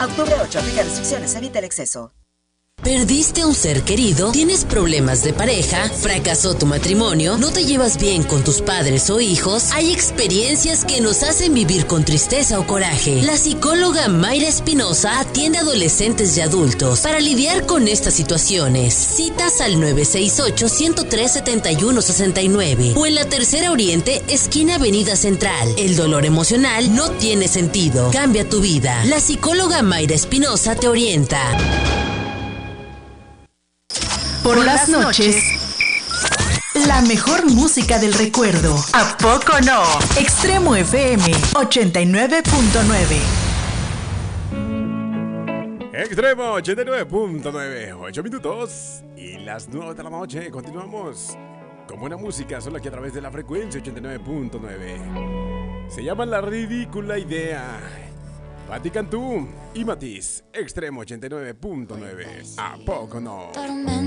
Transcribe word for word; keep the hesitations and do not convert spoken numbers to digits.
octubre ocho, aplica restricciones, evita el exceso. ¿Perdiste a un ser querido? ¿Tienes problemas de pareja? ¿Fracasó tu matrimonio? ¿No te llevas bien con tus padres o hijos? Hay experiencias que nos hacen vivir con tristeza o coraje. La psicóloga Mayra Espinosa atiende a adolescentes y adultos para lidiar con estas situaciones. Citas al nueve seis ocho, uno cero tres, siete uno seis nueve o en la Tercera Oriente, esquina Avenida Central. El dolor emocional no tiene sentido. Cambia tu vida. La psicóloga Mayra Espinosa te orienta. Por las noches, la mejor música del recuerdo. ¿A poco no? Extremo F M ochenta y nueve punto nueve. Extremo ochenta y nueve punto nueve. ocho minutos y las nueve de la noche. Continuamos con buena música, solo aquí a través de la frecuencia ochenta y nueve punto nueve. Se llama La Ridícula Idea. Pati Cantú y Matiz. Extremo ochenta y nueve punto nueve. ¿A poco no?